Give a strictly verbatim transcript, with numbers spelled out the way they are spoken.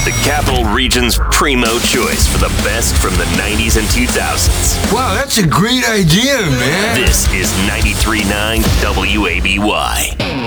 the Capital Region's primo choice for the best from the nineties and two thousands. Wow, that's a great idea, man. This is ninety-three point nine W A B Y.